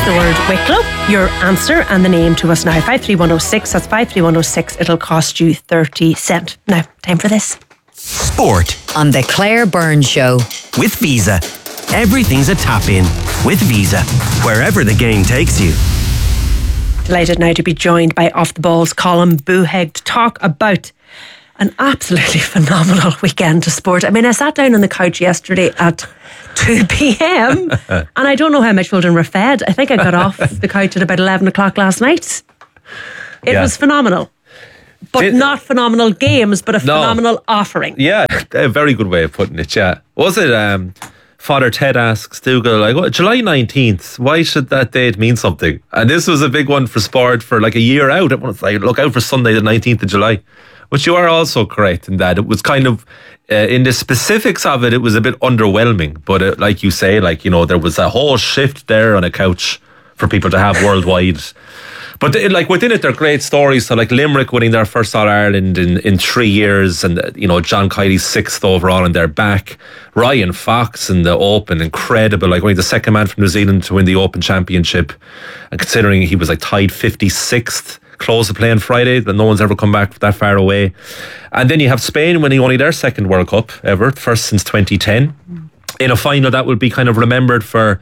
the word Wicklow, your answer and the name to us now. 53106, that's 53106. It'll cost you 30 cents. Now, time for this. Sport on the Claire Burns Show. With Visa. Everything's a tap-in with Visa, wherever the game takes you. Delighted now to be joined by Off the Ball's Colm Buhegg to talk about an absolutely phenomenal weekend of sport. I mean, I sat down on the couch yesterday at 2 p.m. and I don't know how much children were fed. I think I got off the couch at about 11 o'clock last night. It was phenomenal. But not phenomenal games, but a phenomenal offering. Yeah, a very good way of putting it, yeah. Was it, Father Ted asks Dougal, like, what, July 19th, why should that date mean something? And this was a big one for sport for like a year out. Everyone's like, look out for Sunday the 19th of July. But you are also correct in that it was kind of, in the specifics of it, it was a bit underwhelming. But like you say, like, you know, there was a whole shift there on a couch for people to have worldwide. But like within it, they're great stories. So like Limerick winning their first All-Ireland in 3 years, and you know, John Kiely's 6th overall and they're back. Ryan Fox in the Open, incredible, like only the second man from New Zealand to win the Open Championship, and considering he was like tied 56th close to play on Friday, that no one's ever come back that far away. And then you have Spain winning only their second World Cup ever, first since 2010, in a final that will be kind of remembered for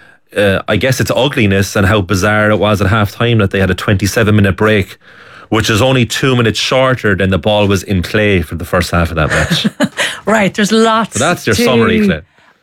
I guess its ugliness and how bizarre it was at half time that they had a 27-minute break, which is only 2 minutes shorter than the ball was in play for the first half of that match. Right, there's lots. So that's your summary, Claire.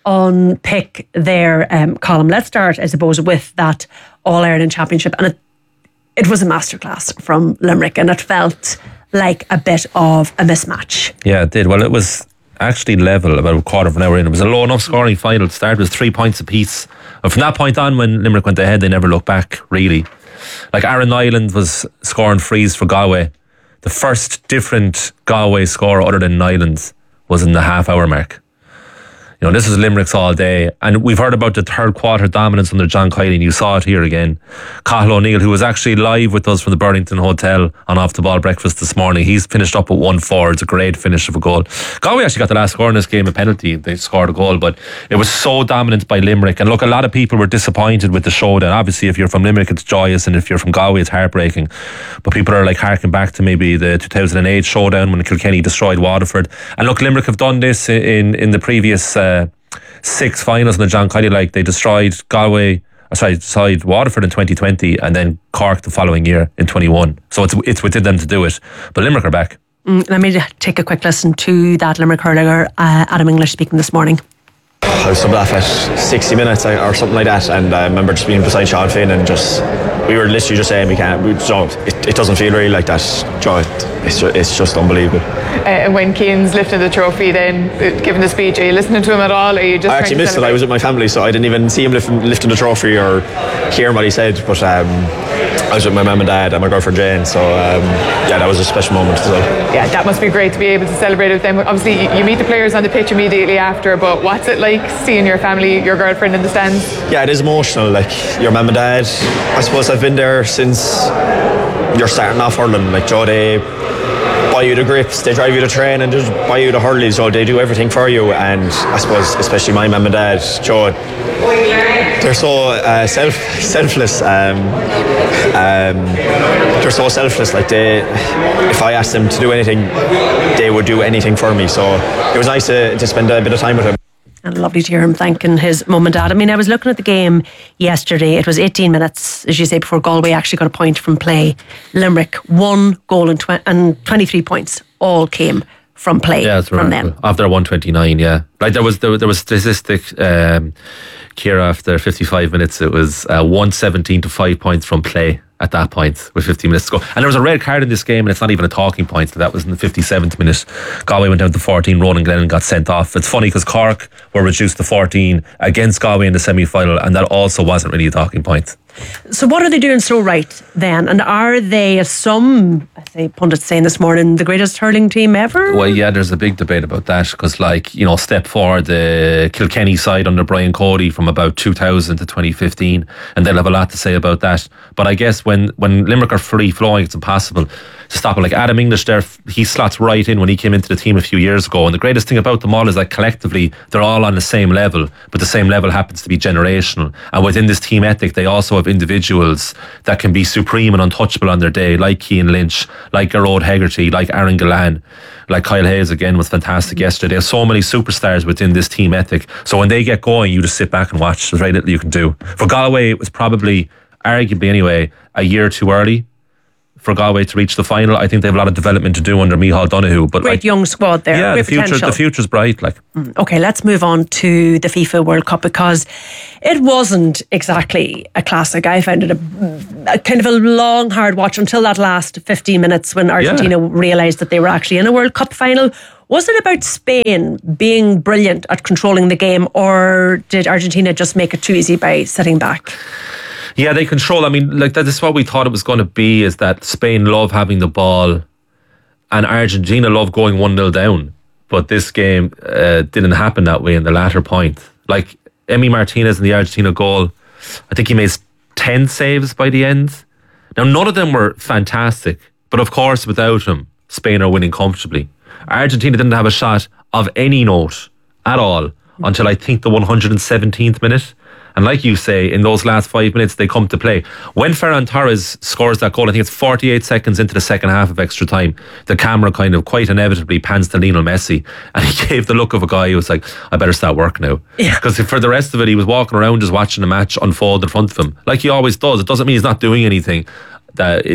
Unpick their column. Let's start, I suppose, with that All-Ireland Championship. And it was a masterclass from Limerick, and it felt like a bit of a mismatch. Yeah, it did. Well, it was actually level about a quarter of an hour in. It was a low enough scoring final. The start was 3 points apiece. And from that point on, when Limerick went ahead, they never looked back, really. Like Aaron Nyland was scoring frees for Galway. The first different Galway score other than Nyland's was in the half-hour mark. You know, this was Limerick's all day. And we've heard about the third quarter dominance under John Kiely, and you saw it here again. Cathal O'Neill, who was actually live with us from the Burlington Hotel on Off the Ball breakfast this morning, he's finished up with 1-4. It's a great finish of a goal. Galway actually got the last score in this game, a penalty. They scored a goal, but it was so dominant by Limerick. And look, a lot of people were disappointed with the showdown. Obviously, if you're from Limerick, it's joyous, and if you're from Galway, it's heartbreaking. But people are like harking back to maybe the 2008 showdown when Kilkenny destroyed Waterford. And look, Limerick have done this in the previous 6 finals in the John Kiely, like they destroyed Waterford in 2020 and then Cork the following year in 21. So it's within them to do it. But Limerick are back. Let me take a quick listen to that Limerick hurler, Adam English, speaking this morning. I was subbed off at 60 minutes or something like that, and I remember just being beside Sean Finn and we were literally just saying it doesn't feel really like that. It's just unbelievable. When Keane's lifting the trophy, then giving the speech, are you listening to him at all? Or are you just? I actually missed it. I was with my family, so I didn't even see him lifting the trophy or hearing what he said. But I was with my mum and dad and my girlfriend Jane, so that was a special moment as well. Yeah, that must be great to be able to celebrate with them. Obviously, you meet the players on the pitch immediately after, but what's it like seeing your family, your girlfriend in the stands? Yeah, it is emotional. Like your mum and dad, I suppose I've been there since you're starting off hurling. Like Joe, they buy you the grips, they drive you to train and just buy you the hurleys, so they do everything for you. And I suppose especially my mum and dad, Joe, they're so selfless. They're so selfless. Like if I asked them to do anything, they would do anything for me. So it was nice to spend a bit of time with them. And lovely to hear him thanking his mum and dad. I mean, I was looking at the game yesterday. It was 18 minutes, as you say, before Galway actually got a point from play. Limerick, 1 goal and 23 points all came from play from them. After 129, yeah. Like there was statistic, Ciara, after 55 minutes, it was 117 to 5 points from play at that point with 15 minutes to go. And there was a red card in this game, and it's not even a talking point. That was in the 57th minute. Galway went down to 14, Ronan Glennon got sent off. It's funny because Cork were reduced to 14 against Galway in the semi-final, and that also wasn't really a talking point. So what are they doing so right then? And are they, as some pundits saying this morning, the greatest hurling team ever? Well, yeah, there's a big debate about that because, like, you know, step forward the Kilkenny side under Brian Cody from about 2000 to 2015, and they'll have a lot to say about that. But I guess when Limerick are free flowing, it's impossible. to stop it. Like Adam English there, he slots right in when he came into the team a few years ago. And the greatest thing about them all is that collectively they're all on the same level, but the same level happens to be generational. And within this team ethic, they also have individuals that can be supreme and untouchable on their day, like Cian Lynch, like Gearóid Hegarty, like Aaron Gillane, like Kyle Hayes again was fantastic yesterday. There's so many superstars within this team ethic. So when they get going, you just sit back and watch. There's very little you can do. For Galway, it was probably, arguably anyway, a year too early for Galway to reach the final. I think they have a lot of development to do under Micheál Donoghue. But great young squad there. Yeah, the future's bright. Like. Okay, let's move on to the FIFA World Cup, because it wasn't exactly a classic. I found it a kind of a long, hard watch until that last 15 minutes when Argentina realised that they were actually in a World Cup final. Was it about Spain being brilliant at controlling the game, or did Argentina just make it too easy by sitting back? Yeah, they control. I mean, like that is what we thought it was going to be, is that Spain love having the ball and Argentina love going 1-0 down. But this game didn't happen that way in the latter point. Like Emi Martinez in the Argentina goal, I think he made 10 saves by the end. Now, none of them were fantastic, but of course, without him, Spain are winning comfortably. Argentina didn't have a shot of any note at all until I think the 117th minute. And like you say, in those last 5 minutes, they come to play. When Ferran Torres scores that goal, I think it's 48 seconds into the second half of extra time, the camera kind of quite inevitably pans to Lionel Messi, and he gave the look of a guy who was like, I better start work now. Because for the rest of it, he was walking around just watching the match unfold in front of him, like he always does. It doesn't mean he's not doing anything. That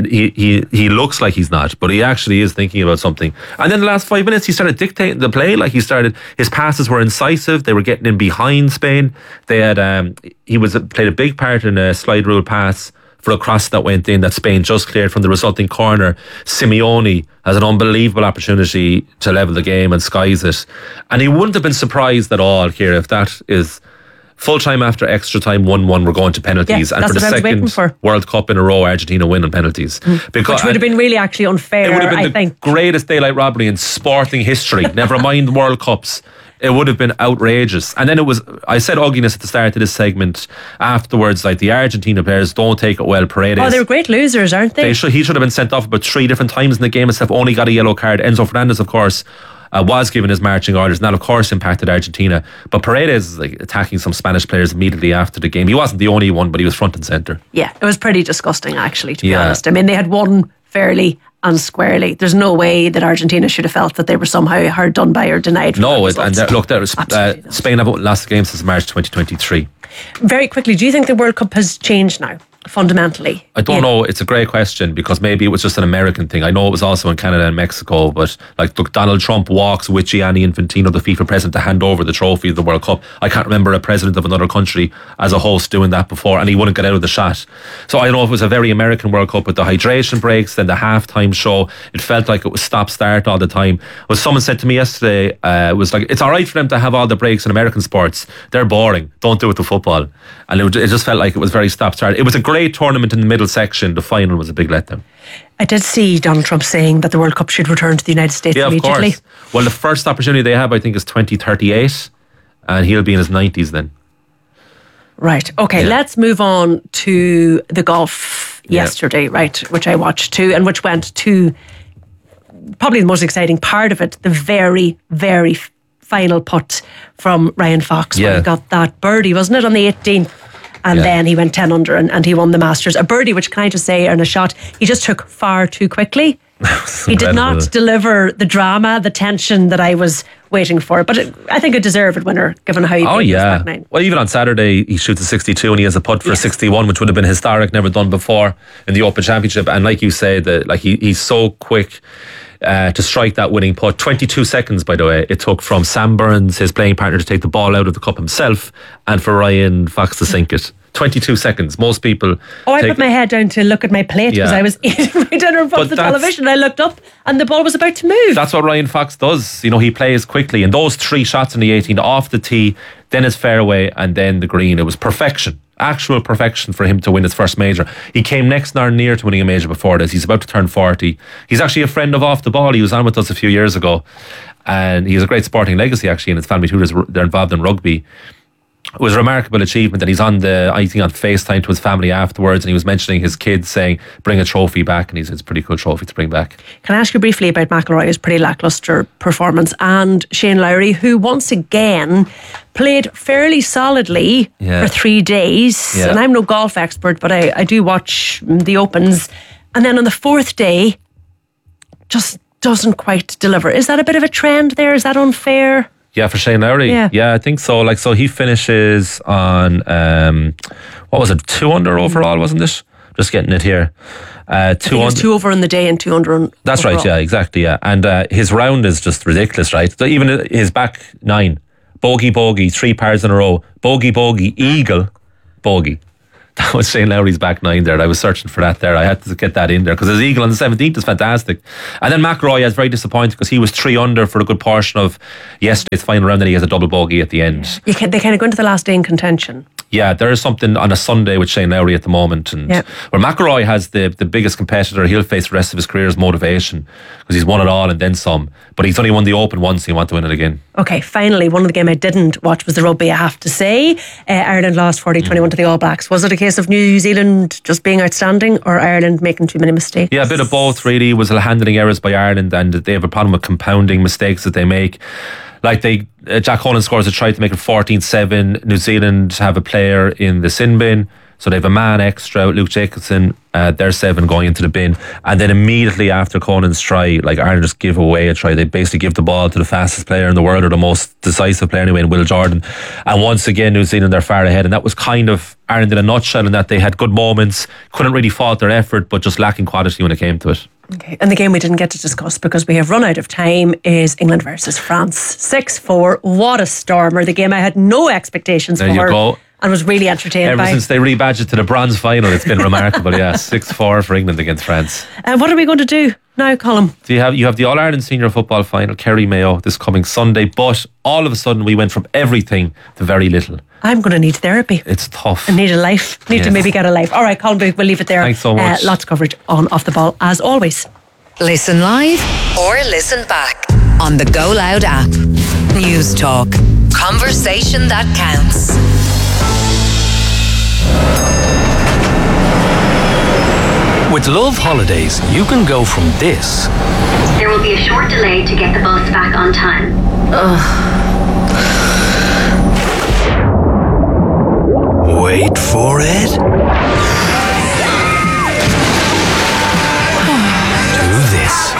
he looks like he's not, but he actually is thinking about something. And then the last 5 minutes, he started dictating the play. Like his passes were incisive. They were getting in behind Spain. They had played a big part in a slide rule pass for a cross that went in that Spain just cleared from the resulting corner. Simeone has an unbelievable opportunity to level the game and skies it. And he wouldn't have been surprised at all here if that is full time after extra time 1-1, we're going to penalties, and for the second World Cup in a row, Argentina win on penalties. Which would have been really actually unfair. It would have been the greatest daylight robbery in sporting history. Never mind World Cups. It would have been outrageous. And then I said ugliness at the start of this segment. Afterwards, like, the Argentina players don't take it well. Paredes. Oh, they were great losers, aren't they? He should have been sent off about 3 different times in the game itself. Only got a yellow card. Enzo Fernandez, of course, was given his marching orders, and that of course impacted Argentina. But Paredes is like attacking some Spanish players immediately after the game. He wasn't the only one, but he was front and centre. Yeah, it was pretty disgusting actually, to be honest. I mean, they had won fairly and squarely. There's no way that Argentina should have felt that they were somehow hard done by or denied. No, Spain haven't lost a game since March 2023. Very quickly, do you think the World Cup has changed now? Fundamentally, I don't know. It's a great question, because maybe it was just an American thing. I know it was also in Canada and Mexico, but like, look, Donald Trump walks with Gianni Infantino, the FIFA president, to hand over the trophy of the World Cup. I can't remember a president of another country as a host doing that before, and he wouldn't get out of the shot. So I don't know if it was a very American World Cup with the hydration breaks, then the halftime show. It felt like it was stop-start all the time. What someone said to me yesterday was like, it's all right for them to have all the breaks in American sports. They're boring. Don't do it to football. And it just felt like it was very stop-start. It was a great tournament in the middle section. The final was a big letdown. I did see Donald Trump saying that the World Cup should return to the United States immediately. Of course. Well, the first opportunity they have, I think, is 2038, and he'll be in his 90s then. Right. Okay, let's move on to the golf yesterday, right, which I watched too, and which went to probably the most exciting part of it, the very, very final putt from Ryan Fox when he got that birdie, wasn't it, on the 18th? And then he went 10 under and he won the Masters. A birdie, which, can I just say, in a shot, he just took far too quickly. He did not deliver the drama, the tension that I was waiting for. But I think a deserved winner, given how he played this back nine. Well, even on Saturday, he shoots a 62 and he has a putt for a 61, which would have been historic, never done before in the Open Championship. And like you say, he's so quick to strike that winning putt. 22 seconds, by the way, it took from Sam Burns, his playing partner, to take the ball out of the cup himself, and for Ryan Fox to sink it. 22 seconds. Most people... I put my head down to look at my plate because I was eating my dinner in front of the television. I looked up and the ball was about to move. That's what Ryan Fox does. You know, he plays quickly. And those 3 shots in the 18, off the tee, then his fairway, and then the green. It was perfection. Actual perfection for him to win his first major. He came next near to winning a major before this. He's about to turn 40. He's actually a friend of Off the Ball. He was on with us a few years ago. And he has a great sporting legacy, actually, in his family too. They're involved in rugby. It was a remarkable achievement, and he's on FaceTime to his family afterwards, and he was mentioning his kids saying, bring a trophy back, and it's a pretty cool trophy to bring back. Can I ask you briefly about McIlroy's pretty lacklustre performance and Shane Lowry, who once again played fairly solidly for 3 days. Yeah. And I'm no golf expert, but I do watch the Opens. And then on the fourth day, just doesn't quite deliver. Is that a bit of a trend there? Is that unfair? Yeah, for Shane Lowry. Yeah, I think so. So he finishes on, what was it, 2 under overall, wasn't it? Just getting it here. I think it was 2 over in the day and 2 under on That's overall. right, yeah, exactly, yeah. And his round is just ridiculous, right? So even his back 9, bogey, 3 pars in a row, bogey, eagle, bogey. That was Shane Lowry's back 9 there. I was searching for that there. I had to get that in there because his eagle on the 17th is fantastic. And then McIlroy is very disappointed because he was 3 under for a good portion of yesterday's final round, and he has a double bogey at the end. They kind of go into the last day in contention. Yeah, there is something on a Sunday with Shane Lowry at the moment, and where McIlroy has the biggest competitor he'll face the rest of his career is motivation, because he's won it all and then some, but he's only won the Open once, he wants to win it again. Okay, finally, one of the game I didn't watch was the rugby, I have to say. Ireland lost 40-21 to the All Blacks. Was it a case of New Zealand just being outstanding, or Ireland making too many mistakes? Yeah, a bit of both really. It was handling errors by Ireland, and they have a problem with compounding mistakes that they make. Like Jack Holland scores a try to make it 14-7. New Zealand have a player in the sin bin, so they have a man extra, Luke Jacobson, they're 7 going into the bin. And then immediately after Conan's try, Ireland just give away a try. They basically give the ball to the fastest player in the world, or the most decisive player anyway, in Will Jordan. And once again, New Zealand are far ahead, and that was kind of Ireland in a nutshell, in that they had good moments, couldn't really fault their effort, but just lacking quality when it came to it. Okay, and the game we didn't get to discuss because we have run out of time is England versus France. 6-4. What a stormer. The game I had no expectations There for. you go. And was really entertained Ever by. since they rebadged it to the bronze final, it's been remarkable. Yeah, 6-4 for England against France. And what are we going to do now, Colm? You have the All-Ireland Senior Football Final, Kerry Mayo, this coming Sunday, but all of a sudden we went from everything to very little. I'm going to need therapy. It's tough. I need a life. Need to maybe get a life. All right, Colm Booth, we'll leave it there. Thanks so much. Lots of coverage on Off the Ball, as always. Listen live or listen back on the Go Loud app. News Talk. Conversation that counts. With Love Holidays, you can go from this. There will be a short delay to get the bus back on time. Wait for it. Do this.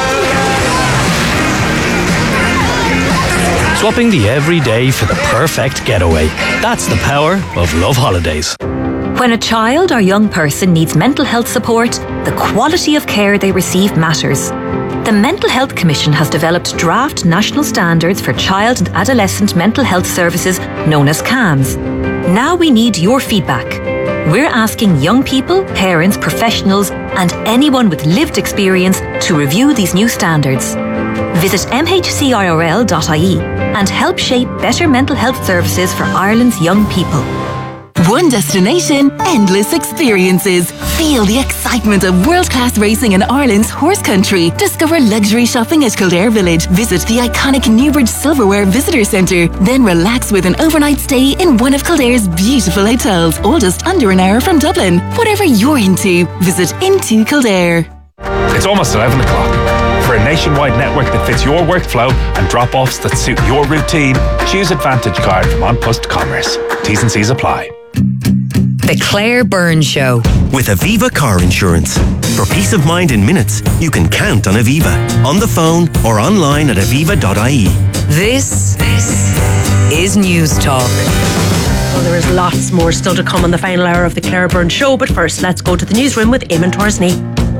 Swapping the everyday for the perfect getaway. That's the power of Love Holidays. When a child or young person needs mental health support, the quality of care they receive matters. The Mental Health Commission has developed draft national standards for child and adolescent mental health services known as CAMS. Now we need your feedback. We're asking young people, parents, professionals and anyone with lived experience to review these new standards. Visit mhcirl.ie and help shape better mental health services for Ireland's young people. One destination, endless experiences. Feel the excitement of world-class racing in Ireland's horse country. Discover luxury shopping at Kildare Village. Visit the iconic Newbridge Silverware Visitor Centre. Then relax with an overnight stay in one of Kildare's beautiful hotels, all just under an hour from Dublin. Whatever you're into, visit Into Kildare. It's almost 11 o'clock. For a nationwide network that fits your workflow and drop-offs that suit your routine, choose Advantage Card from An Post Commerce. T's and C's apply. The Claire Byrne Show. With Aviva Car Insurance. For peace of mind in minutes, you can count on Aviva. On the phone or online at aviva.ie. This is News Talk. Well, there is lots more still to come on the final hour of the Claire Byrne Show, but first let's go to the newsroom with Eamon Torsney.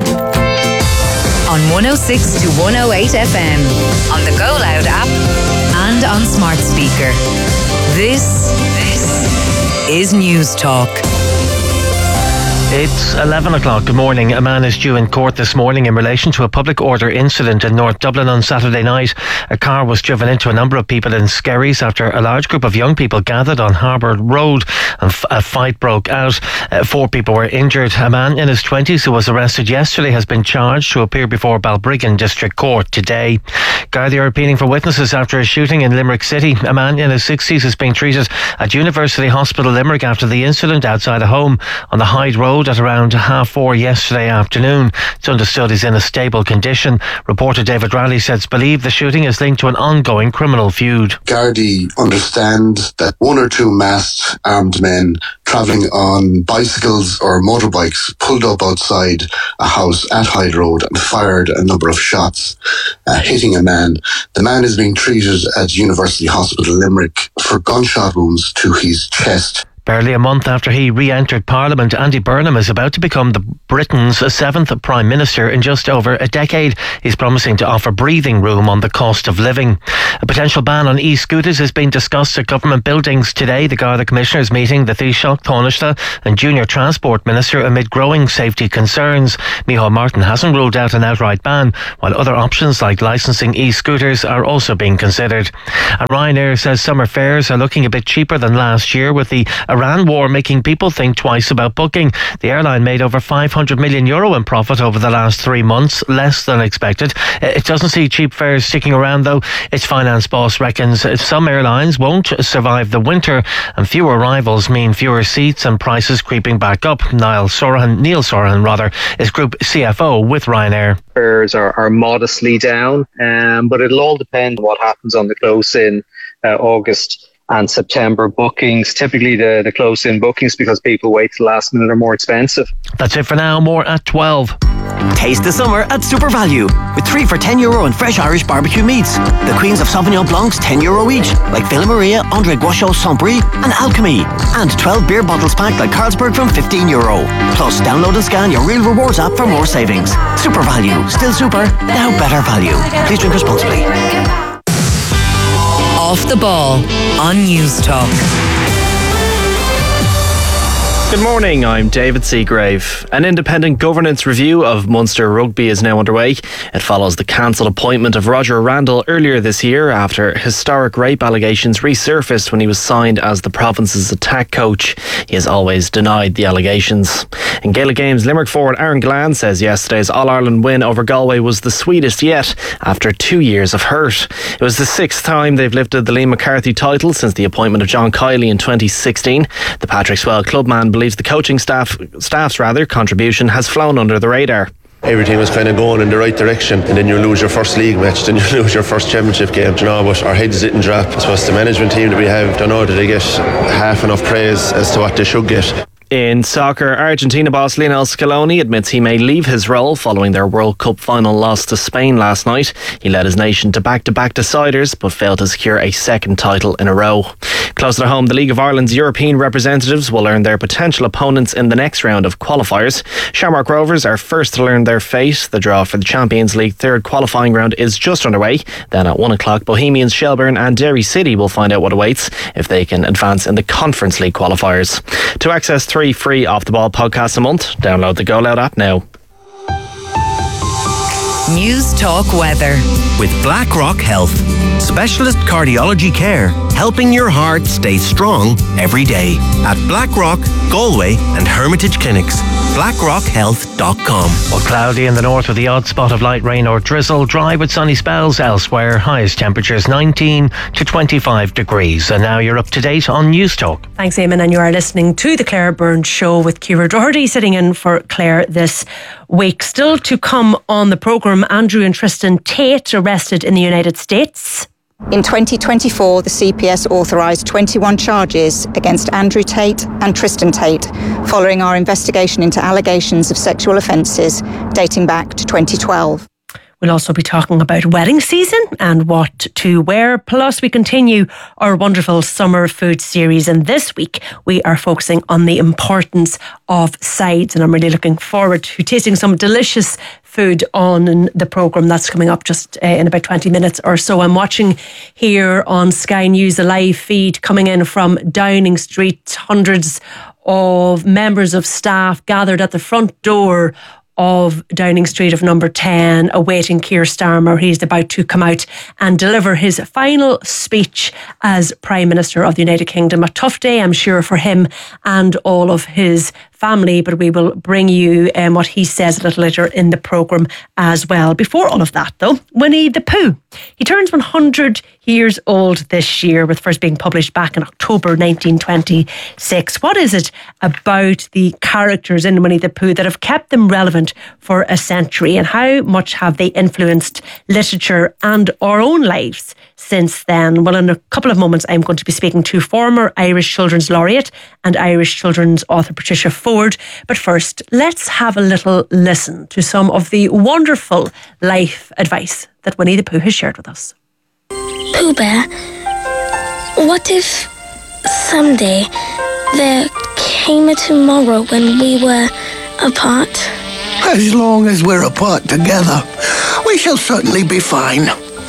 On 106 to 108 FM, on the Go Loud app and on smart speaker. This is News Talk. It's 11 o'clock. Good morning. A man is due in court this morning in relation to a public order incident in North Dublin on Saturday night. A car was driven into a number of people in Skerries after a large group of young people gathered on Harbour Road and a fight broke out. 4 people were injured. A man in his 20s who was arrested yesterday has been charged to appear before Balbriggan District Court today. Gardaí are appealing for witnesses after a shooting in Limerick City. A man in his 60s is being treated at University Hospital Limerick after the incident outside a home on the Hyde Road at around 4:30 yesterday afternoon. It's understood he's in a stable condition. Reporter David Raleigh says believe the shooting is linked to an ongoing criminal feud. Gardaí understand that 1 or 2 masked armed men travelling on bicycles or motorbikes pulled up outside a house at Hyde Road and fired a number of shots, hitting a man. The man is being treated at University Hospital Limerick for gunshot wounds to his chest. Barely a month after he re-entered Parliament, Andy Burnham is about to become Britain's 7th Prime Minister in just over a decade. He's promising to offer breathing room on the cost of living. A potential ban on e-scooters is being discussed at government buildings today. The Garda Commissioners meeting the Taoiseach, Taoiseach and Junior Transport Minister amid growing safety concerns. Micheál Martin hasn't ruled out an outright ban, while other options like licensing e-scooters are also being considered. And Ryanair says summer fares are looking a bit cheaper than last year, with the Iran war making people think twice about booking. The airline made over €500 million in profit over the last 3 months, less than expected. It doesn't see cheap fares sticking around though. Its finance boss reckons some airlines won't survive the winter, and fewer arrivals mean fewer seats and prices creeping back up. Neil Sorahan is Group CFO with Ryanair. Fares are modestly down, but it'll all depend on what happens on the close-in August and September bookings. Typically the close-in bookings, because people wait till the last minute, are more expensive. That's it for now. More at 12. Taste the summer at Super Value with 3 for €10 and fresh Irish barbecue meats. The Queens of Sauvignon Blancs €10 each, like Villa Maria, André Guachot, Saint-Brie and Alchemy. And 12 beer bottles packed like Carlsberg from €15. Plus download and scan your Real Rewards app for more savings. Super Value, still super, now better value. Please drink responsibly. Off the Ball on News Talk. Good morning, I'm David Seagrave. An independent governance review of Munster Rugby is now underway. It follows the cancelled appointment of Roger Randall earlier this year after historic rape allegations resurfaced when he was signed as the province's attack coach. He has always denied the allegations. In Gaelic Games, Limerick forward Aaron Glan says yesterday's All-Ireland win over Galway was the sweetest yet after 2 years of hurt. It was the 6th time they've lifted the Liam McCarthy title since the appointment of John Kiley in 2016. The Patrick Swell clubman believes the coaching staff's contribution has flown under the radar. Everything was kind of going in the right direction, and then you lose your first league match, then you lose your first championship game, but our heads didn't drop. I suppose the management team that we have, don't know, did they get half enough praise as to what they should get. In soccer, Argentina boss Lionel Scaloni admits he may leave his role following their World Cup final loss to Spain last night. He led his nation to back-to-back deciders but failed to secure a second title in a row. Closer to home, the League of Ireland's European representatives will learn their potential opponents in the next round of qualifiers. Shamrock Rovers are first to learn their fate. The draw for the Champions League third qualifying round is just underway. Then at 1 o'clock, Bohemians, Shelbourne and Derry City will find out what awaits if they can advance in the Conference League qualifiers. To access 3 free Off the Ball podcasts a month, download the Go Loud app now. News Talk weather. With BlackRock Health, specialist cardiology care, helping your heart stay strong every day. At BlackRock, Galway and Hermitage Clinics. BlackRockHealth.com. Well, cloudy in the north with the odd spot of light rain or drizzle. Dry with sunny spells elsewhere. Highest temperatures 19 to 25 degrees. And now you're up to date on News Talk. Thanks, Eamon. And you are listening to The Claire Byrne Show with Ciara Doherty sitting in for Claire this week. Still to come on the programme, Andrew and Tristan Tate arrested in the United States. In 2024, the CPS authorised 21 charges against Andrew Tate and Tristan Tate following our investigation into allegations of sexual offences dating back to 2012. We'll also be talking about wedding season and what to wear. Plus, we continue our wonderful summer food series. And this week, we are focusing on the importance of sides. And I'm really looking forward to tasting some delicious food on the programme that's coming up just in about 20 minutes or so. I'm watching here on Sky News a live feed coming in from Downing Street. Hundreds of members of staff gathered at the front door of Downing Street of number 10, awaiting Keir Starmer. He's about to come out and deliver his final speech as Prime Minister of the United Kingdom. A tough day, I'm sure, for him and all of his family, but we will bring you what he says a little later in the programme as well. Before all of that, though, Winnie the Pooh. He turns 100 years old this year, with first being published back in October 1926. What is it about the characters in Winnie the Pooh that have kept them relevant for a century, and how much have they influenced literature and our own lives since then? Well, in a couple of moments, I'm going to be speaking to former Irish Children's Laureate and Irish Children's author Patricia Ford. But first, let's have a little listen to some of the wonderful life advice that Winnie the Pooh has shared with us. Pooh Bear, what if someday there came a tomorrow when we were apart? As long as we're apart together, we shall certainly be fine.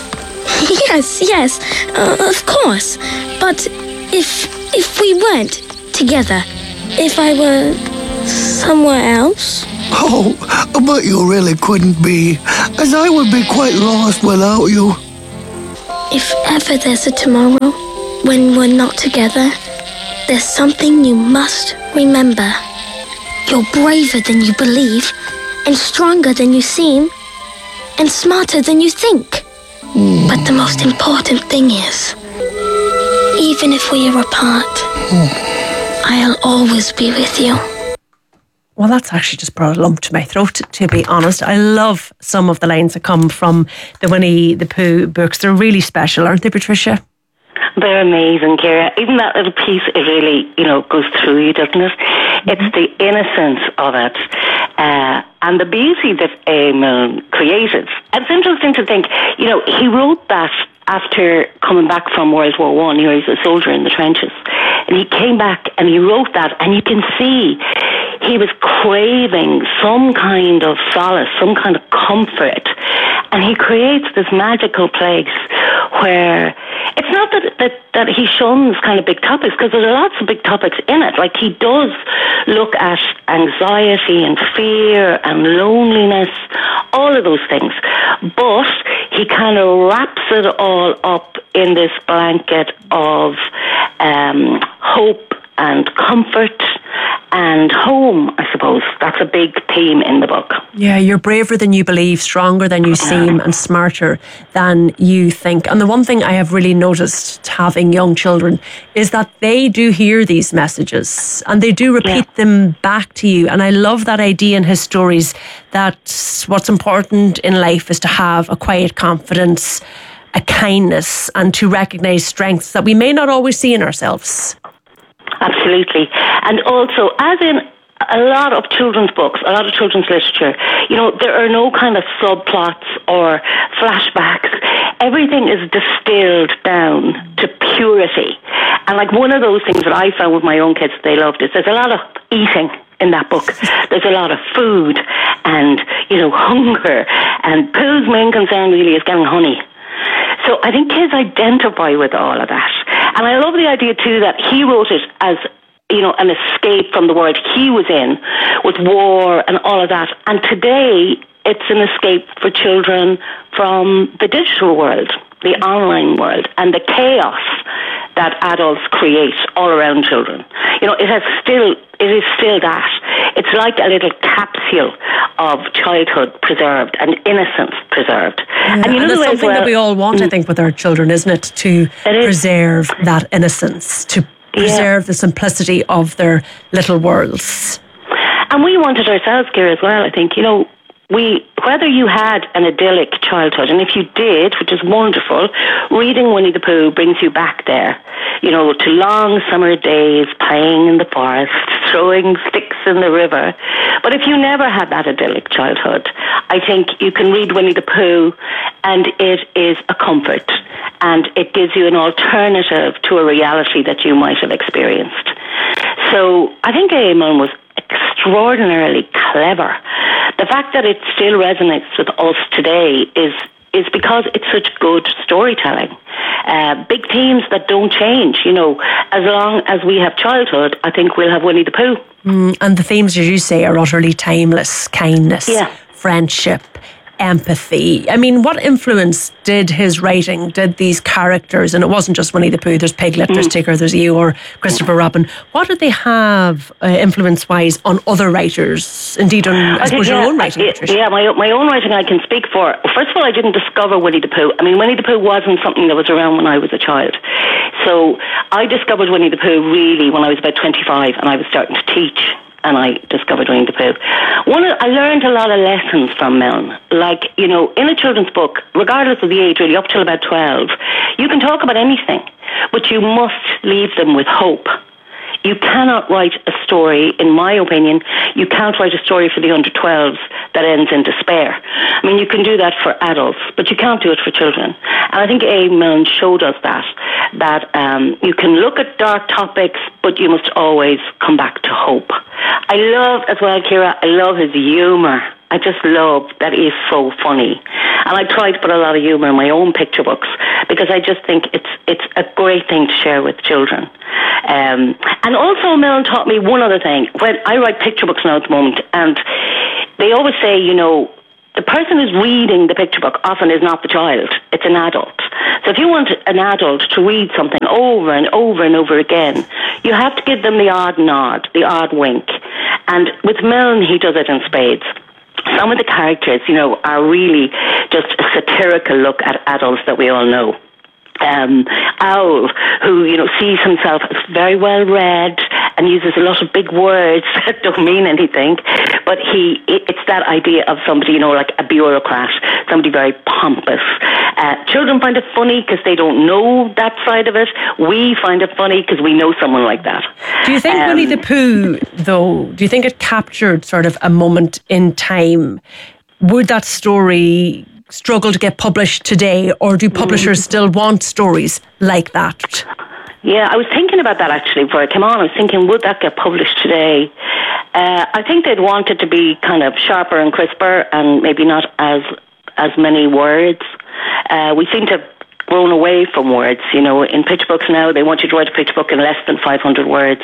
Yes, of course. But if we weren't together, if I were somewhere else? Oh, but you really couldn't be, as I would be quite lost without you. If ever there's a tomorrow when we're not together, there's something you must remember. You're braver than you believe, and stronger than you seem, and smarter than you think. But the most important thing is, even if we are apart, I'll always be with you. Well, that's actually just brought a lump to my throat, to be honest. I love some of the lines that come from the Winnie the Pooh books. They're really special, aren't they, Patricia? They're amazing, Ciara. Even that little piece, it really, goes through you, doesn't it? It's the innocence of it and the beauty that Eamon created. And it's interesting to think, he wrote that after coming back from World War I. He was a soldier in the trenches. And he came back and he wrote that, and you can see he was craving some kind of solace, some kind of comfort. And he creates this magical place where it's not that he shuns kind of big topics, because there's lots of big topics in it. Like, he does look at anxiety and fear and loneliness, all of those things. But he kind of wraps it all up in this blanket of hope and comfort and home, I suppose. That's a big theme in the book. Yeah, you're braver than you believe, stronger than you seem, and smarter than you think. And the one thing I have really noticed having young children is that they do hear these messages and they do repeat them back to you. And I love that idea in his stories that what's important in life is to have a quiet confidence, a kindness, and to recognise strengths that we may not always see in ourselves. Absolutely. And also, as in a lot of children's books, a lot of children's literature, there are no kind of subplots or flashbacks. Everything is distilled down to purity. And like, one of those things that I found with my own kids they loved is there's a lot of eating in that book. There's a lot of food and, hunger. And Pooh's main concern really is getting honey. So I think kids identify with all of that. And I love the idea too that he wrote it as, an escape from the world he was in with war and all of that. And today it's an escape for children from the digital world, the online world, and the chaos that adults create all around children. It is still that. It's like a little capsule of childhood preserved and innocence preserved. Yeah, and it's something that we all want, I think, with our children, isn't it? To preserve that innocence, to preserve the simplicity of their little worlds. And we wanted ourselves, Ciara, as well, I think. Whether you had an idyllic childhood, and if you did, which is wonderful, reading Winnie the Pooh brings you back there, to long summer days playing in the forest, throwing sticks in the river. But if you never had that idyllic childhood, I think you can read Winnie the Pooh and it is a comfort, and it gives you an alternative to a reality that you might have experienced. So I think Eamon was extraordinarily clever. The fact that it still resonates with us today is because it's such good storytelling. big themes that don't change. As long as we have childhood, I think we'll have Winnie the Pooh. And the themes, as you say, are utterly timeless. Kindness, friendship, empathy. I mean, what influence did his writing, did these characters, and it wasn't just Winnie the Pooh, there's Piglet, there's Tigger, there's Eeyore, Christopher Robin, what did they have influence-wise on other writers, indeed on, I suppose, your own writing? Yeah, my own writing I can speak for. First of all, I didn't discover Winnie the Pooh. I mean, Winnie the Pooh wasn't something that was around when I was a child. So I discovered Winnie the Pooh really when I was about 25 and I was starting to teach. And I discovered Winnie the Pooh. I learned a lot of lessons from Milne. Like, in a children's book, regardless of the age, really up till about 12, you can talk about anything, but you must leave them with hope. You cannot write a story, in my opinion, you can't write a story for the under-12s that ends in despair. I mean, you can do that for adults, but you can't do it for children. And I think A. Milne showed us that you can look at dark topics, but you must always come back to hope. I love, as well, Ciara, I love his humour. I just love that he's so funny. And I try to put a lot of humour in my own picture books because I just think it's a great thing to share with children. And also Milne taught me one other thing. When I write picture books now at the moment, and they always say, the person who's reading the picture book often is not the child, it's an adult. So if you want an adult to read something over and over and over again, you have to give them the odd nod, the odd wink. And with Milne, he does it in spades. Some of the characters, are really just a satirical look at adults that we all know. Owl, who, sees himself as very well read and uses a lot of big words that don't mean anything, but it's that idea of somebody, like a bureaucrat, somebody very pompous. Children find it funny because they don't know that side of it. We find it funny because we know someone like that. Do you think Winnie the Pooh, though, do you think it captured sort of a moment in time? Would that story struggle to get published today, or do publishers still want stories like that? Yeah, I was thinking about that actually before I came on. I was thinking, would that get published today? I think they'd want it to be kind of sharper and crisper and maybe not as many words. We seem to have grown away from words. In picture books now, they want you to write a picture book in less than 500 words.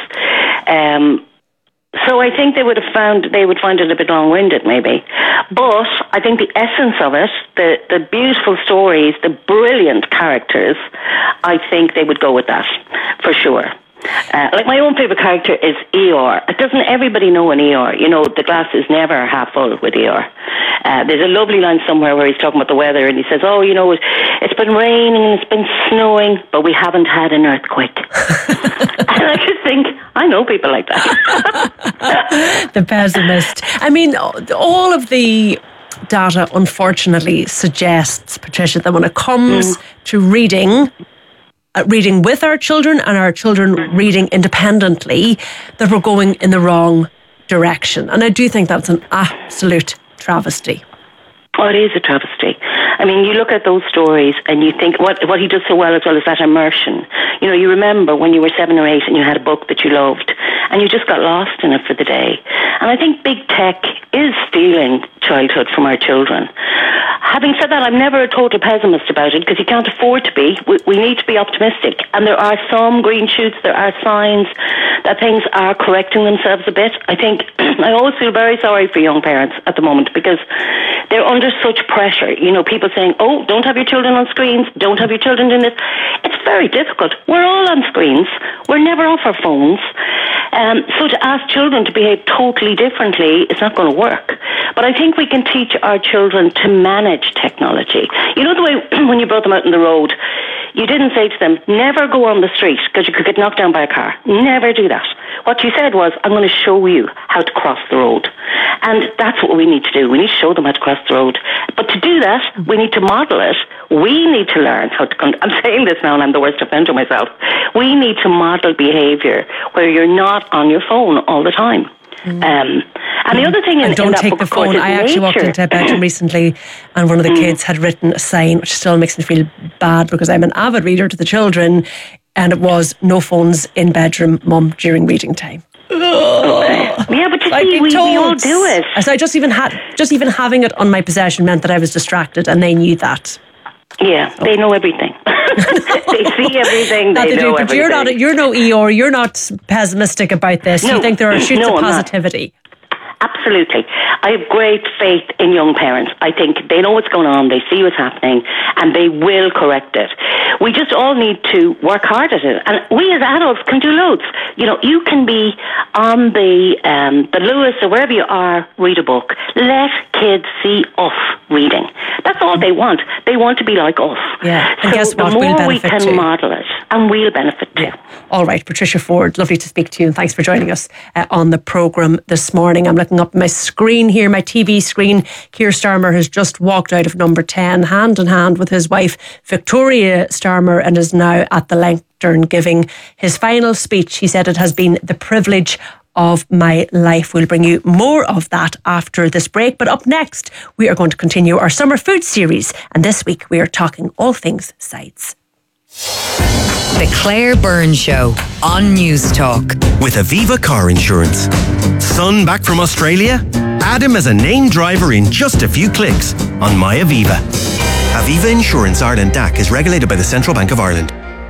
So I think they would find it a bit long-winded, maybe. But I think the essence of it, the beautiful stories, the brilliant characters, I think they would go with that, for sure. Like my own favourite character is Eeyore. Doesn't everybody know an Eeyore? The glass is never half full with Eeyore. There's a lovely line somewhere where he's talking about the weather and he says, it's been raining and it's been snowing, but we haven't had an earthquake. And I just think, I know people like that. The pessimist. I mean, all of the data, unfortunately, suggests, Patricia, that when it comes to reading with our children and our children reading independently, that we're going in the wrong direction. And I do think that's an absolute travesty. Oh, it is a travesty. I mean, you look at those stories and you think what he does so well as well is that immersion. You remember when you were 7 or 8 and you had a book that you loved and you just got lost in it for the day. And I think big tech is stealing childhood from our children. Having said that, I'm never a total pessimist about it because you can't afford to be. We need to be optimistic. And there are some green shoots, there are signs that things are correcting themselves a bit. I think I always feel very sorry for young parents at the moment because they're under such pressure. People saying, don't have your children on screens, don't have your children doing this. It's very difficult. We're all on screens. We're never off our phones. So to ask children to behave totally differently is not going to work. But I think we can teach our children to manage technology. The way when you brought them out on the road, you didn't say to them, never go on the street because you could get knocked down by a car. Never do that. What you said was, I'm going to show you how to cross the road. And that's what we need to do. We need to show them how to cross the road. But to do that, we need to model it. We need to learn how to... I'm saying this now and I'm the worst offender myself. We need to model behaviour where you're not on your phone all the time. And the other thing in don't that take book, the phone. course, I actually walked into a bedroom recently and one of the kids had written a sign which still makes me feel bad because I'm an avid reader to the children, and it was no phones in bedroom, mum, during reading time. Yeah, but you see, we all do it. So I just even having it on my possession meant that I was distracted, and they knew that. Yeah, they know everything. They see everything. They know but everything. you're no ER. You're not pessimistic about this. You think there are shoots of positivity? Absolutely. I have great faith in young parents. I think they know what's going on, they see what's happening, and they will correct it. We just all need to work hard at it. And we as adults can do loads. You know, you can be on the Lewis or wherever you are, read a book. Let kids see us reading. That's all they want. They want to be like us. Yeah. And so guess what? the more we'll we can too. model it, and we'll benefit too. Yeah. All right, Patricia Ford, lovely to speak to you, and thanks for joining us on the programme this morning. I'm looking up my screen here, my TV screen. Keir Starmer has just walked out of Number 10 hand in hand with his wife Victoria Starmer and is now at the lectern giving his final speech. He said, "It has been the privilege of my life." We'll bring you more of that after this break. But up next, we are going to continue our summer food series. And this week, we are talking all things sides. The Claire Byrne Show on News Talk. With Aviva Car Insurance. Son back from Australia? Add him as a named driver in just a few clicks on My Aviva. Aviva Insurance Ireland DAC is regulated by the Central Bank of Ireland.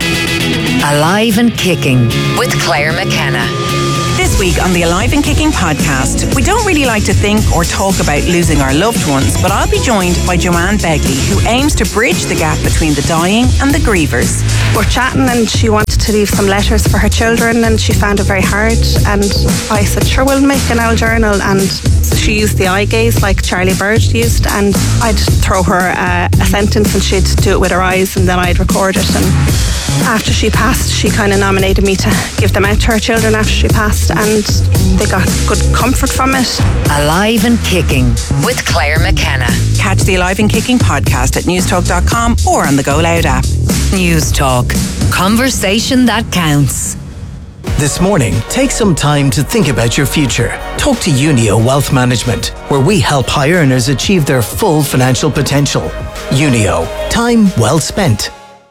Alive and Kicking with Claire McKenna. This week on the Alive and Kicking podcast, we don't really like to think or talk about losing our loved ones, but I'll be joined by Joanne Begley, who aims to bridge the gap between the dying and the grievers. We're chatting and she wanted to leave some letters for her children and she found it very hard, and I said, sure, we'll make an old journal. And so she used the eye gaze like Charlie Bird used, and I'd throw her a sentence and she'd do it with her eyes, and then I'd record it. And after she passed, she kind of nominated me to give them out to her children after she passed, and they got good comfort from it. Alive and Kicking with Claire McKenna. Catch the Alive and Kicking podcast at newstalk.com or on the Go Loud app. News Talk. Conversation that counts. This morning, take some time to think about your future. Talk to Unio Wealth Management, where we help high earners achieve their full financial potential. Unio. Time well spent.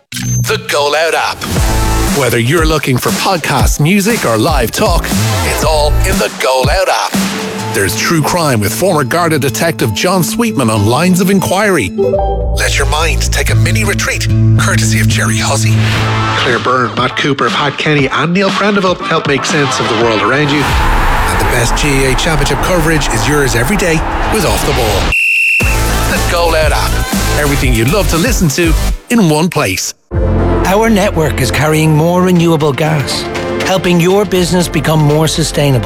The Go Loud app. Whether you're looking for podcasts, music, or live talk, it's all in the Go Loud app. There's true crime with former Garda detective John Sweetman on Lines of Inquiry. Let your mind take a mini retreat, courtesy of Jerry Hussey. Claire Byrne, Matt Cooper, Pat Kenny, and Neil Prendeville help make sense of the world around you. And the best GAA Championship coverage is yours every day with Off the Ball. The Go Loud app. Everything you'd love to listen to in one place. Our network is carrying more renewable gas, helping your business become more sustainable.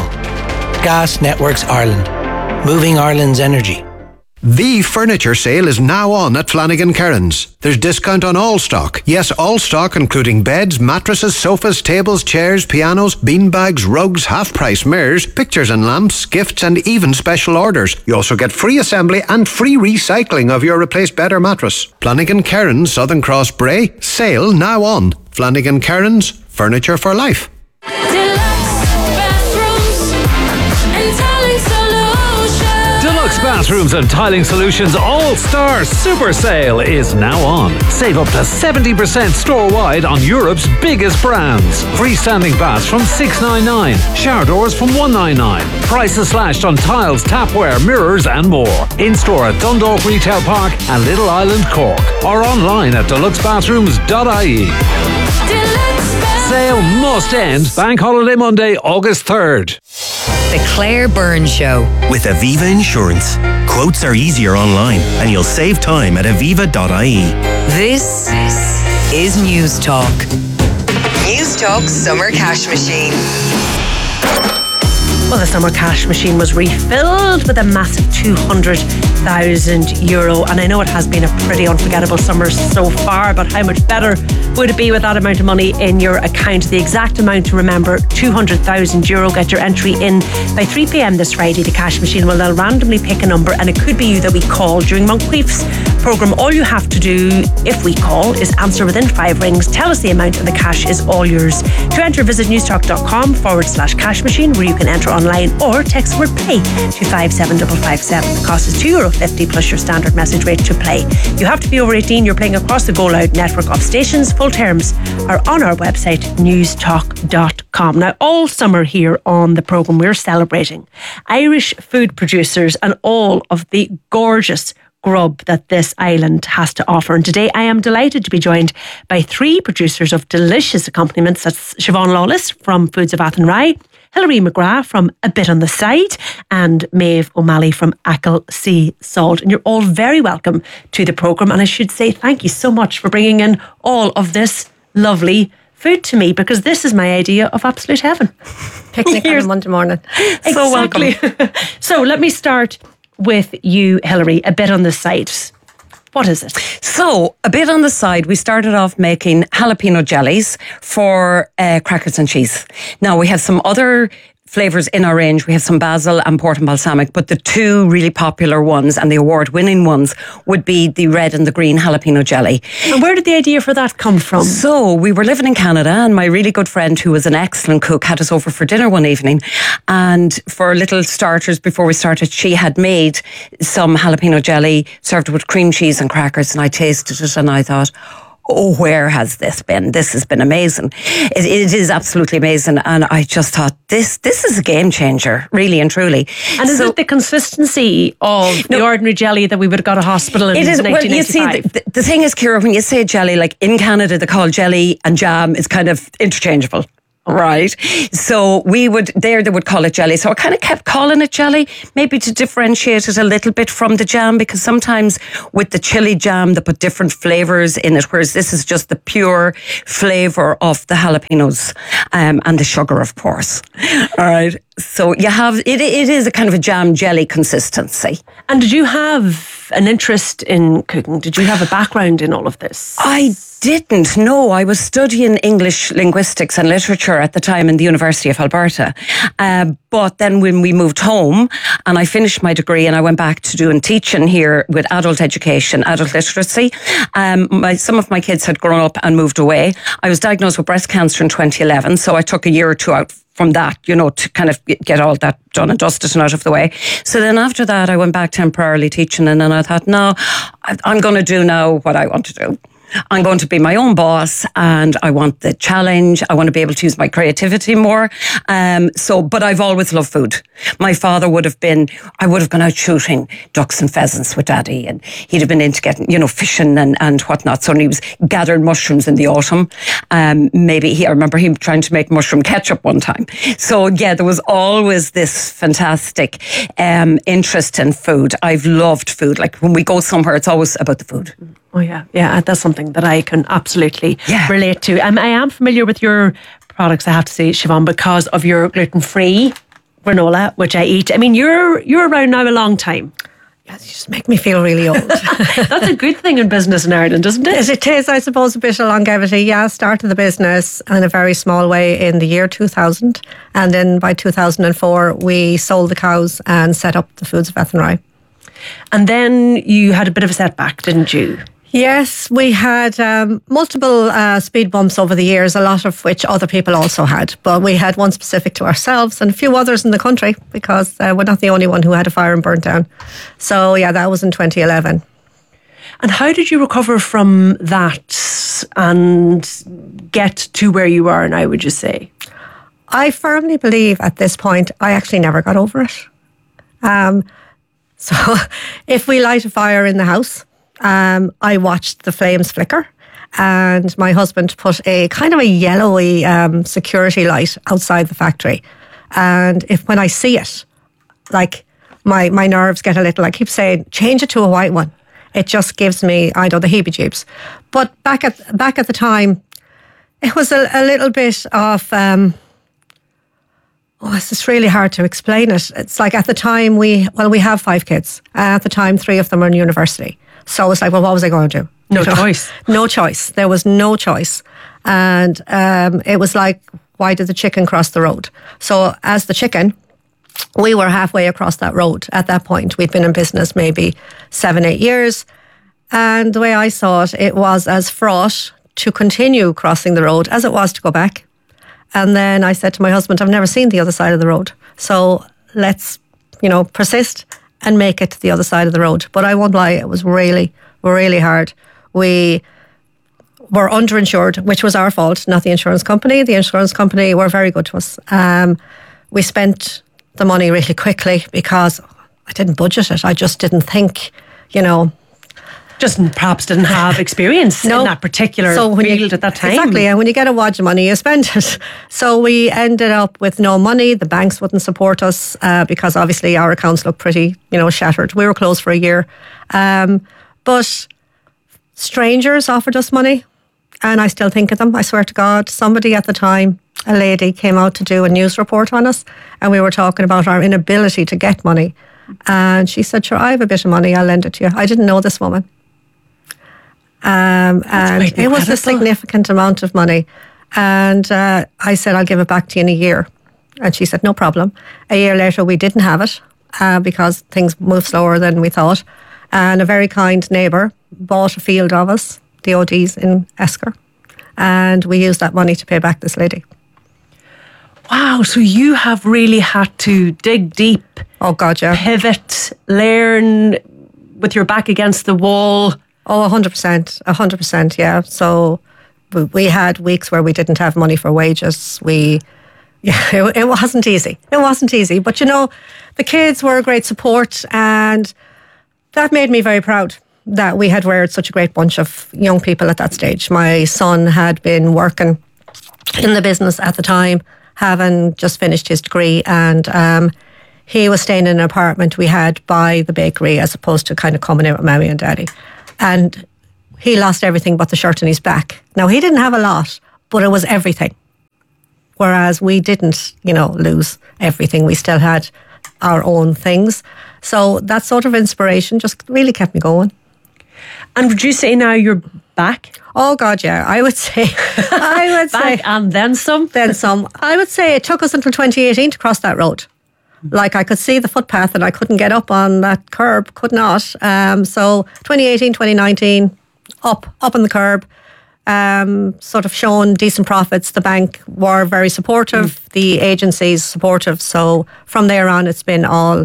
Gas Networks Ireland, moving Ireland's energy. The furniture sale is now on at Flanagan Kerins. There's discount on all stock. Yes, all stock including beds, mattresses, sofas, tables, chairs, pianos, beanbags, rugs, half-price mirrors, pictures and lamps, gifts and even special orders. You also get free assembly and free recycling of your replaced bed or mattress. Flanagan Kerins, Southern Cross Bray. Sale now on. Flanagan Kerins, furniture for life. Bathrooms and Tiling Solutions All-Star Super Sale is now on. Save up to 70% store-wide on Europe's biggest brands. Freestanding baths from $699, shower doors from $199. Prices slashed on tiles, tapware, mirrors and more. In-store at Dundalk Retail Park and Little Island, Cork. Or online at deluxebathrooms.ie. Sale must end Bank Holiday Monday, August 3rd. The Claire Byrne Show. With Aviva Insurance. Quotes are easier online and you'll save time at aviva.ie. This is News Talk. News Talk Summer Cash Machine. Well, the summer cash machine was refilled with a massive €200,000. And I know it has been a pretty unforgettable summer so far, but how much better would it be with that amount of money in your account? The exact amount to remember, €200,000. Get your entry in by 3 p.m. this Friday. The cash machine will then randomly pick a number, and it could be you that we call during Moncrief's programme. All you have to do, if we call, is answer within 5 rings, tell us the amount, and the cash is all yours. To enter, visit newstalk.com/cash machine, where you can enter online or text word play to 57557. The cost is €2.50 plus your standard message rate to play. You have to be over 18. You're playing across the Go Loud network of stations. Full terms are on our website, newstalk.com. Now, all summer here on the programme, we're celebrating Irish food producers and all of the gorgeous grub that this island has to offer. And today I am delighted to be joined by 3 producers of delicious accompaniments. That's Siobhan Lawless from Foods of Athenry, Hilary McGrath from A Bit on the Side, and Maeve O'Malley from Achill Sea Salt. And you're all very welcome to the programme. And I should say thank you so much for bringing in all of this lovely food to me, because this is my idea of absolute heaven. Picnic on a Monday morning. Exactly. So welcome. So let me start with you, Hilary. A Bit on the Side. What is it? So, A Bit on the Side, we started off making jalapeno jellies for crackers and cheese. Now, we have some other flavours in our range. We have some basil and port and balsamic, but the 2 really popular ones and the award-winning ones would be the red and the green jalapeno jelly. And where did the idea for that come from? So we were living in Canada, and my really good friend, who was an excellent cook, had us over for dinner one evening, and for little starters before we started, she had made some jalapeno jelly, served with cream cheese and crackers, and I tasted it and I thought, oh, where has this been? This has been amazing. It is absolutely amazing. And I just thought, this is a game changer, really and truly. And is it the consistency of the ordinary jelly that we would have got at hospital in 1985? Well, you see, the thing is, Ciara, when you say jelly, like in Canada, they call jelly and jam is kind of interchangeable. Right. So they would call it jelly. So I kind of kept calling it jelly, maybe to differentiate it a little bit from the jam, because sometimes with the chili jam, they put different flavours in it, whereas this is just the pure flavour of the jalapenos and the sugar, of course. All right. So you have, it is a kind of a jam jelly consistency. And did you have an interest in cooking? Did you have a background in all of this? I didn't. No, I was studying English linguistics and literature at the time in the University of Alberta. But then when we moved home and I finished my degree and I went back to doing teaching here with adult education, adult literacy, some of my kids had grown up and moved away. I was diagnosed with breast cancer in 2011, so I took a year or 2 out from that, to kind of get all that done and dusted and out of the way. So then after that, I went back temporarily teaching, and then I thought, no, I'm going to do now what I want to do. I'm going to be my own boss, and I want the challenge. I want to be able to use my creativity more. But I've always loved food. My father I would have gone out shooting ducks and pheasants with Daddy, and he'd have been into getting, fishing and whatnot. So he was gathering mushrooms in the autumn. I remember him trying to make mushroom ketchup one time. So yeah, there was always this fantastic interest in food. I've loved food. Like when we go somewhere, it's always about the food. Oh yeah, that's something that I can absolutely relate to. I am familiar with your products, I have to say, Siobhan, because of your gluten-free granola, which I eat. I mean, you're around now a long time. Yes, you just make me feel really old. That's a good thing in business in Ireland, isn't it? It is, I suppose, a bit of longevity. Yeah, I started the business in a very small way in the year 2000, and then by 2004 we sold the cows and set up the Foods of Athenry. And then you had a bit of a setback, didn't you? Yes, we had multiple speed bumps over the years, a lot of which other people also had. But we had one specific to ourselves and a few others in the country, because we're not the only one who had a fire and burnt down. So yeah, that was in 2011. And how did you recover from that and get to where you are now, would you say? I firmly believe at this point I actually never got over it. So if we light a fire in the house, I watched the flames flicker, and my husband put a kind of a yellowy security light outside the factory. And when I see it, like my nerves get a little, I keep saying, change it to a white one. It just gives me, the heebie-jeebies. But back at the time, it was a little bit of... it's just really hard to explain it. It's like at the time we have 5 kids. At the time, 3 of them were in university. So it's like, well, what was I going to do? No choice. No choice. There was no choice. And it was like, why did the chicken cross the road? So as the chicken, we were halfway across that road at that point. We'd been in business maybe 7-8 years. And the way I saw it, it was as fraught to continue crossing the road as it was to go back. And then I said to my husband, I've never seen the other side of the road. So let's, persist and make it to the other side of the road. But I won't lie, it was really, really hard. We were underinsured, which was our fault, not the insurance company. The insurance company were very good to us. We spent the money really quickly because I didn't budget it. I just didn't think, just perhaps didn't have experience in that particular field at that time. Exactly, and when you get a wad of money, you spend it. So we ended up with no money. The banks wouldn't support us because obviously our accounts looked pretty, shattered. We were closed for a year. But strangers offered us money, and I still think of them, I swear to God. Somebody at the time, a lady, came out to do a news report on us, and we were talking about our inability to get money. And she said, sure, I have a bit of money, I'll lend it to you. I didn't know this woman. And it was a significant amount of money. And I said, I'll give it back to you in a year. And she said, no problem. A year later, we didn't have it because things moved slower than we thought. And a very kind neighbour bought a field of us, the ODs in Esker. And we used that money to pay back this lady. Wow, so you have really had to dig deep. Oh, God, yeah. Pivot, learn with your back against the wall. Oh, 100%, yeah. So we had weeks where we didn't have money for wages. It wasn't easy. It wasn't easy. But, the kids were a great support, and that made me very proud that we had reared such a great bunch of young people at that stage. My son had been working in the business at the time, having just finished his degree, and he was staying in an apartment we had by the bakery as opposed to kind of coming out with Mammy and Daddy. And he lost everything but the shirt on his back. Now, he didn't have a lot, but it was everything. Whereas we didn't, lose everything. We still had our own things. So that sort of inspiration just really kept me going. And would you say now you're back? Oh, God, yeah. I would say. Back and then some? Then some. I would say it took us until 2018 to cross that road. Like, I could see the footpath and I couldn't get up on that curb, could not. So 2018, 2019, up on the curb, sort of shown decent profits. The bank were very supportive, the agencies supportive. So from there on, it's been all,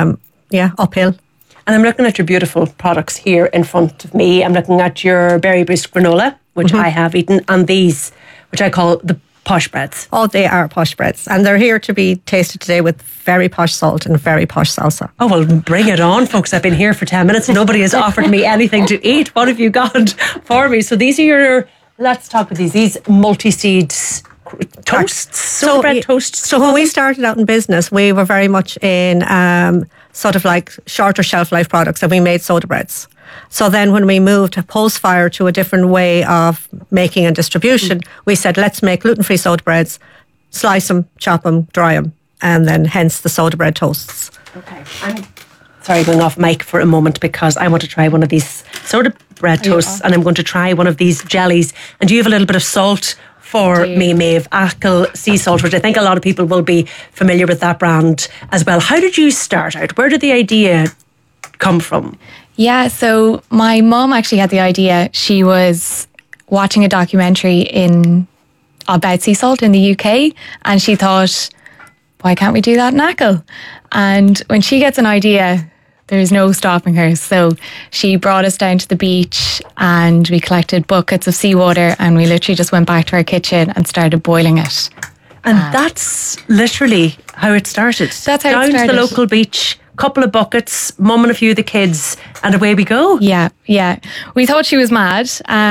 uphill. And I'm looking at your beautiful products here in front of me. I'm looking at your berry bisque granola, which I have eaten, and these, which I call the posh breads. Oh, they are posh breads. And they're here to be tasted today with very posh salt and very posh salsa. Oh, well, bring it on, folks. I've been here for 10 minutes. Nobody has offered me anything to eat. What have you got for me? So these are your, let's talk about these multi-seeds toasts, soda bread toasts. So when we started out in business, we were very much in sort of like shorter shelf life products, and we made soda breads. So then when we moved post-fire to a different way of making and distribution, we said, let's make gluten-free soda breads, slice them, chop them, dry them, and then hence the soda bread toasts. Okay. I'm going off mic for a moment because I want to try one of these soda bread toasts, and I'm going to try one of these jellies. And do you have a little bit of salt for me, Maeve? Achill sea salt, which I think a lot of people will be familiar with that brand as well. How did you start out? Where did the idea come from? Yeah, so my mum actually had the idea. She was watching a documentary about sea salt in the UK, and she thought, why can't we do that in Achill? And when she gets an idea, there's no stopping her. So she brought us down to the beach and we collected buckets of seawater, and we literally just went back to our kitchen and started boiling it. And that's literally how it started. That's how down it started. To the local beach, couple of buckets, mum and a few of the kids, and away we go. Yeah. We thought she was mad,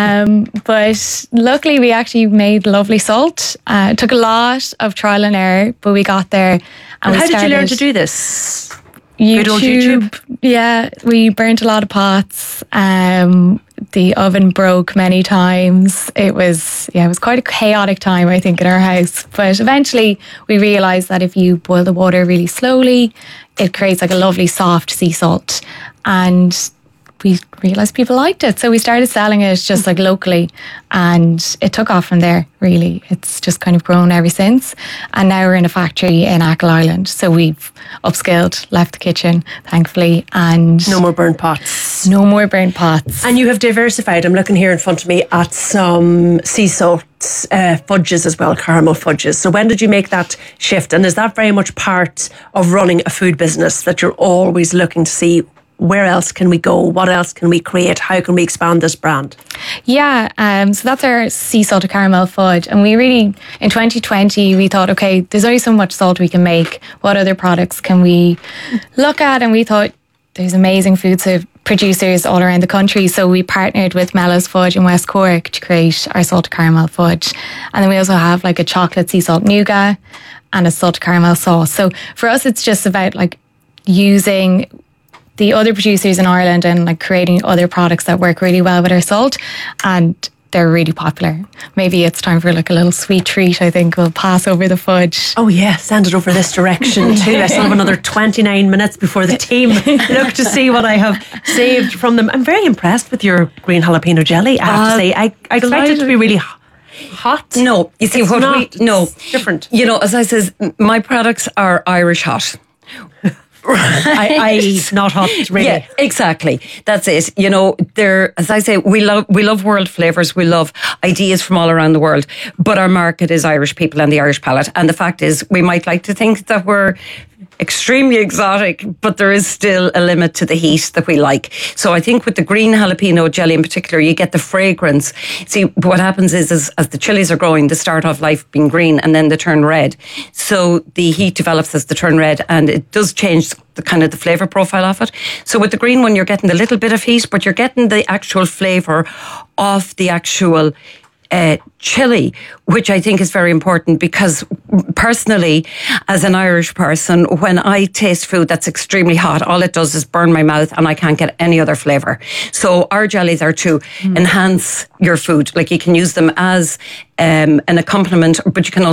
but luckily we actually made lovely salt. It took a lot of trial and error, but we got there. And how did you learn to do this? YouTube. Yeah, we burnt a lot of pots. The oven broke many times. It was quite a chaotic time, I think, in our house. But eventually we realised that if you boil the water really slowly, it creates like a lovely soft sea salt. And we realised people liked it. So we started selling it just like locally, and it took off from there, really. It's just kind of grown ever since. And now we're in a factory in Achill Island. So we've upscaled, left the kitchen, thankfully, and no more burnt pots. No more burnt pots. And you have diversified. I'm looking here in front of me at some sea salt fudges as well, caramel fudges. So when did you make that shift? And is that very much part of running a food business, that you're always looking to see where else can we go? What else can we create? How can we expand this brand? Yeah, so that's our sea salt caramel fudge. And we really, in 2020, we thought, okay, there's only so much salt we can make. What other products can we look at? And we thought, there's amazing food producers all around the country. So we partnered with Mellow's Fudge in West Cork to create our salted caramel fudge. And then we also have like a chocolate sea salt nougat and a salted caramel sauce. So for us, it's just about like using the other producers in Ireland and like creating other products that work really well with our salt, and they're really popular. Maybe it's time for like a little sweet treat. I think we'll pass over the fudge. Oh yeah, send it over this direction too. I still have another 29 minutes before the team look to see what I have saved from them. I'm very impressed with your green jalapeno jelly, I have to say. I expected it to be really hot. No, you see, it's different. You know, as I says, my products are Irish hot. Not hot, really. Yeah, exactly. That's it. You know, as I say, we love world flavours. We love ideas from all around the world. But our market is Irish people and the Irish palate. And the fact is, we might like to think that we're extremely exotic, but there is still a limit to the heat that we like. So I think with the green jalapeno jelly in particular, you get the fragrance. See, what happens is as the chilies are growing, they start off life being green and then they turn red. So the heat develops as they turn red, and it does change the kind of the flavour profile of it. So with the green one, you're getting a little bit of heat, but you're getting the actual flavour of the actual chili, which I think is very important, because personally, as an Irish person, when I taste food that's extremely hot, all it does is burn my mouth and I can't get any other flavour. So our jellies are to enhance your food. Like, you can use them as an accompaniment, but you can also